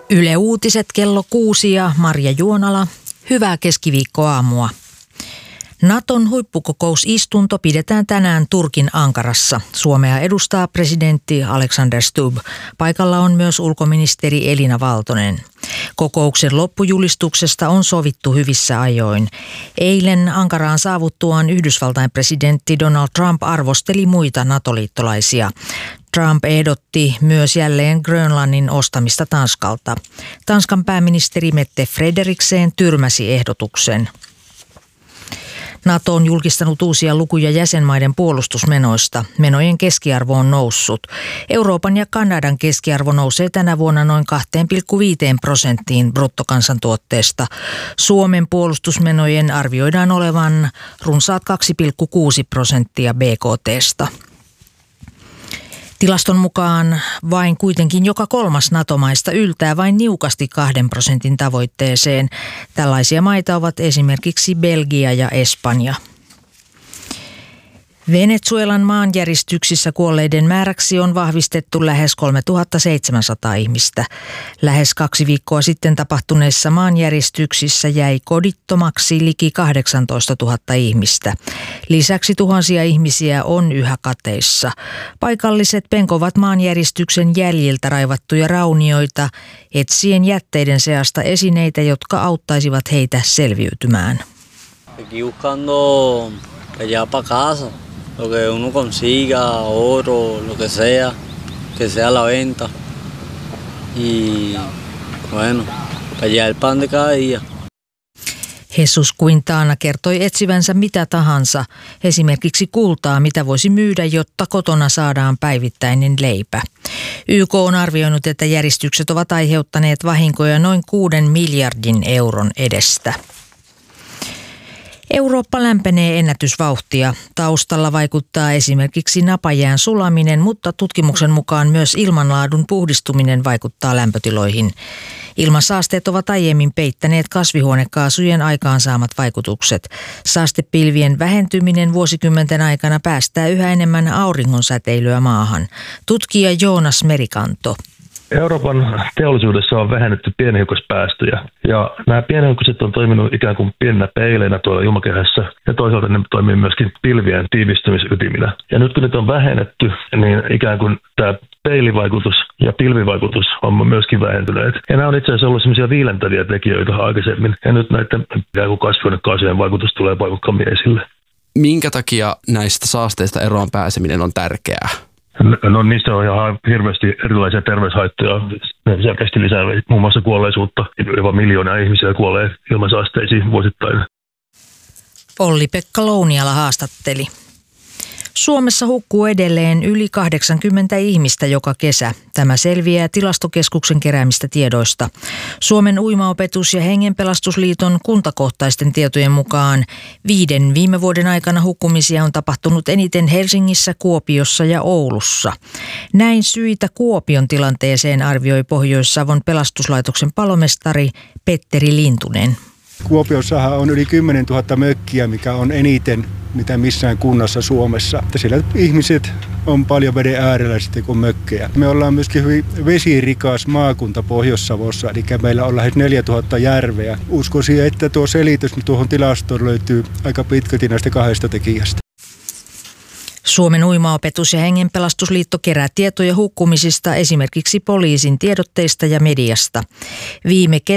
Yle Uutiset kello 6 ja Marja Juonala. Hyvää keskiviikkoaamua. Naton huippukokousistunto pidetään tänään Turkin Ankarassa. Suomea edustaa presidentti Alexander Stubb. Paikalla on myös ulkoministeri Elina Valtonen. Kokouksen loppujulistuksesta on sovittu hyvissä ajoin. Eilen Ankaraan saavuttuaan Yhdysvaltain presidentti Donald Trump arvosteli muita NATO-liittolaisia. Trump ehdotti myös jälleen Grönlannin ostamista Tanskalta. Tanskan pääministeri Mette Frederiksen tyrmäsi ehdotuksen. NATO on julkistanut uusia lukuja jäsenmaiden puolustusmenoista. Menojen keskiarvo on noussut. Euroopan ja Kanadan keskiarvo nousee tänä vuonna noin 2,5% bruttokansantuotteesta. Suomen puolustusmenojen arvioidaan olevan runsaat 2,6% BKT:sta. Tilaston mukaan vain kuitenkin joka kolmas NATO-maista yltää vain niukasti 2% tavoitteeseen. Tällaisia maita ovat esimerkiksi Belgia ja Espanja. Venezuelan maanjäristyksissä kuolleiden määräksi on vahvistettu lähes 3700 ihmistä. Lähes 2 viikkoa sitten tapahtuneissa maanjäristyksissä jäi kodittomaksi liki 18 000 ihmistä. Lisäksi tuhansia ihmisiä on yhä kateissa. Paikalliset penkovat maanjäristyksen jäljiltä raivattuja raunioita etsien jätteiden seasta esineitä, jotka auttaisivat heitä selviytymään. Lo que uno consiga, oro, lo que sea la venta. Y bueno, para llevar el pan de cada día. Jesus Quintana kertoi etsivänsä mitä tahansa, esimerkiksi kultaa, mitä voisi myydä, jotta kotona saadaan päivittäinen leipä. YK on arvioinut, että järistykset ovat aiheuttaneet vahinkoja noin 6 miljardin euron edestä. Eurooppa lämpenee ennätysvauhtia. Taustalla vaikuttaa esimerkiksi napajään sulaminen, mutta tutkimuksen mukaan myös ilmanlaadun puhdistuminen vaikuttaa lämpötiloihin. Ilmansaasteet ovat aiemmin peittäneet kasvihuonekaasujen aikaansaamat vaikutukset. Saastepilvien vähentyminen vuosikymmenten aikana päästää yhä enemmän auringonsäteilyä maahan. Tutkija Joonas Merikanto. Euroopan teollisuudessa on vähennetty pienhiukkaspäästöjä ja nämä pienhiukkaset on toiminut ikään kuin pieninä peileinä tuolla ilmakehässä ja toisaalta ne toimii myöskin pilvien tiivistymisytiminä. Ja nyt kun niitä on vähennetty, niin ikään kuin tämä peilivaikutus ja pilvivaikutus on myöskin vähentyneet. Ja nämä on itse asiassa ollut sellaisia viilentäviä tekijöitä aikaisemmin ja nyt näiden ikään kuin kasvihuonekaasujen vaikutus tulee voimakkaammin esille. Minkä takia näistä saasteista eroon pääseminen on tärkeää? No niistä on ihan hirveästi erilaisia terveyshaittoja. Ne selkeästi lisää muun muassa kuolleisuutta. Jopa miljoonia ihmisiä kuolee ilmansaasteisiin vuosittain. Olli-Pekka Louniala haastatteli. Suomessa hukkuu edelleen yli 80 ihmistä joka kesä. Tämä selviää Tilastokeskuksen keräämistä tiedoista. Suomen uimaopetus- ja hengenpelastusliiton kuntakohtaisten tietojen mukaan 5 viime vuoden aikana hukkumisia on tapahtunut eniten Helsingissä, Kuopiossa ja Oulussa. Näin syitä Kuopion tilanteeseen arvioi Pohjois-Savon pelastuslaitoksen palomestari Petteri Lintunen. Kuopiossahan on yli 10 000 mökkiä, mikä on eniten mitä missään kunnassa Suomessa. Siellä ihmiset on paljon veden äärellä sitten kuin mökkejä. Me ollaan myöskin hyvin vesirikas maakunta Pohjois-Savossa, eli meillä on lähes 4 000 järveä. Uskoisin, että tuo selitys tuohon tilastoon löytyy aika pitkälti näistä 2 tekijästä. Suomen uimaopetus- ja hengenpelastusliitto kerää tietoja hukkumisista esimerkiksi poliisin tiedotteista ja mediasta. Viime